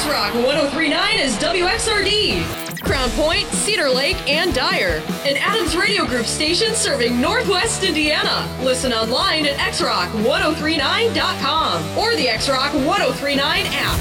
X-Rock 103.9 is WXRD. Crown Point, Cedar Lake, and Dyer. An Adams Radio Group station serving Northwest Indiana. Listen online at xrock1039.com or the X-Rock 1039 app.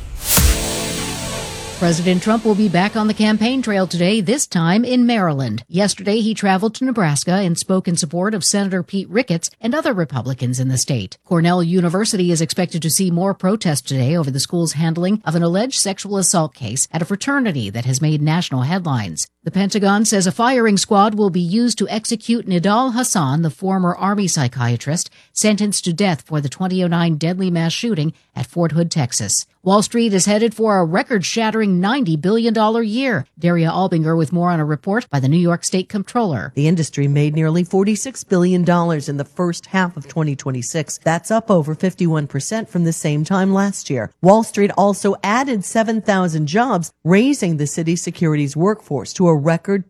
President Trump will be back on the campaign trail today, this time in Maryland. Yesterday, he traveled to Nebraska and spoke in support of Senator Pete Ricketts and other Republicans in the state. Cornell University is expected to see more protests today over the school's handling of an alleged sexual assault case at a fraternity that has made national headlines. The Pentagon says a firing squad will be used to execute Nidal Hasan, the former Army psychiatrist, sentenced to death for the 2009 deadly mass shooting at Fort Hood, Texas. Wall Street is headed for a record-shattering $90 billion year. Daria Albinger with more on a report by the New York State Comptroller. The industry made nearly $46 billion in the first half of 2026. That's up over 51% from the same time last year. Wall Street also added 7,000 jobs, raising the city's securities workforce to a record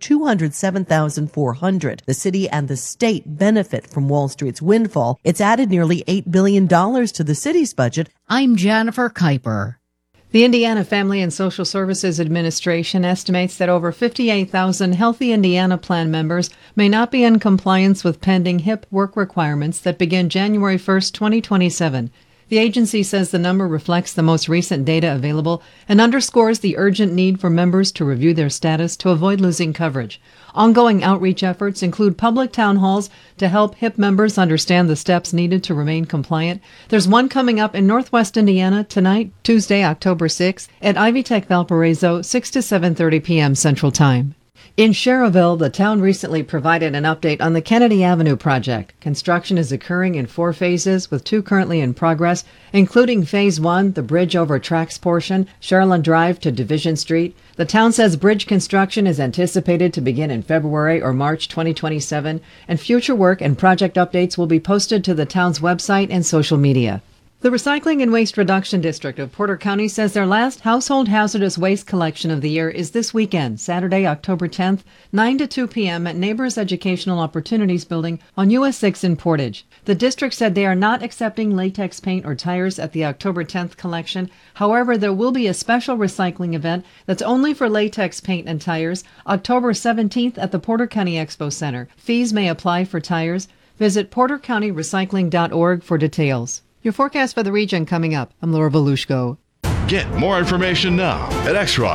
207,400. The city and the state benefit from Wall Street's windfall. It's added nearly $8 billion to the city's budget. I'm Jennifer Kuiper. The Indiana Family and Social Services Administration estimates that over 58,000 Healthy Indiana Plan members may not be in compliance with pending HIP work requirements that begin January 1st, 2027. The agency says the number reflects the most recent data available and underscores the urgent need for members to review their status to avoid losing coverage. Ongoing outreach efforts include public town halls to help HIP members understand the steps needed to remain compliant. There's one coming up in Northwest Indiana tonight, Tuesday, October 6th, at Ivy Tech Valparaiso, 6 to 7:30 p.m. Central Time. In Schererville, the town recently provided an update on the Kennedy Avenue project. Construction is occurring in 4 phases, with 2 currently in progress, including Phase 1, the bridge over tracks portion, Charlotte Drive to Division Street. The town says bridge construction is anticipated to begin in February or March 2027, and future work and project updates will be posted to the town's website and social media. The Recycling and Waste Reduction District of Porter County says their last household hazardous waste collection of the year is this weekend, Saturday, October 10th, 9 to 2 p.m. at Neighbors Educational Opportunities Building on US 6 in Portage. The district said they are not accepting latex paint or tires at the October 10th collection. However, there will be a special recycling event that's only for latex paint and tires, October 17th at the Porter County Expo Center. Fees may apply for tires. Visit portercountyrecycling.org for details. Your forecast for the region coming up. I'm Laura Volushko. Get more information now at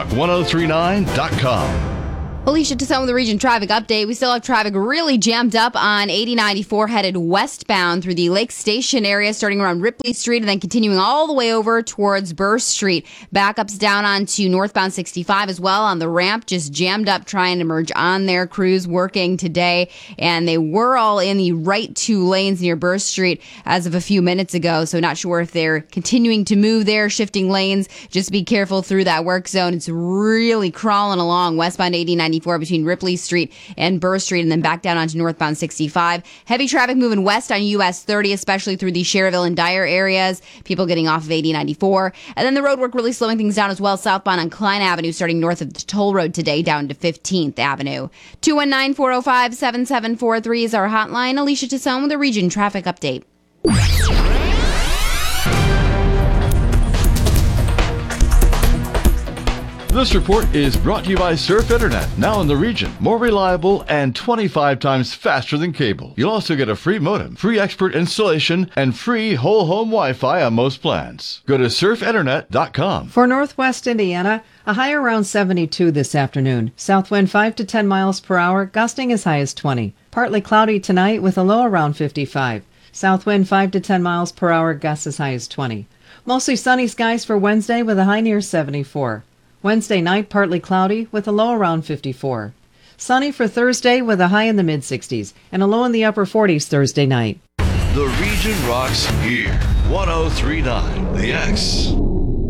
xrock1039.com. Alicia to some of the region traffic update. We still have traffic really jammed up on 8094 headed westbound through the Lake Station area, starting around Ripley Street and then continuing all the way over towards Burr Street. Backups down onto northbound 65 as well on the ramp, just jammed up trying to merge on there. Crews working today, and they were all in the right 2 lanes near Burr Street as of a few minutes ago, so not sure if they're continuing to move there, shifting lanes. Just be careful through that work zone. It's really crawling along westbound 8094 between Ripley Street and Burr Street, and then back down onto northbound 65. Heavy traffic moving west on US 30, especially through the Schererville and Dyer areas. People getting off of 8094. And then the road work really slowing things down as well, southbound on Klein Avenue, starting north of the toll road today down to 15th Avenue. 219-405-7743 is our hotline. Alicia Tassone with a region traffic update. This report is brought to you by Surf Internet, now in the region. More reliable and 25 times faster than cable. You'll also get a free modem, free expert installation, and free whole home Wi-Fi on most plans. Go to surfinternet.com. For Northwest Indiana, a high around 72 this afternoon. South wind 5 to 10 miles per hour, gusting as high as 20. Partly cloudy tonight with a low around 55. South wind 5 to 10 miles per hour, gusts as high as 20. Mostly sunny skies for Wednesday with a high near 74. Wednesday night, partly cloudy with a low around 54. Sunny for Thursday with a high in the mid-60s and a low in the upper 40s Thursday night. The region rocks here. 1039 The X.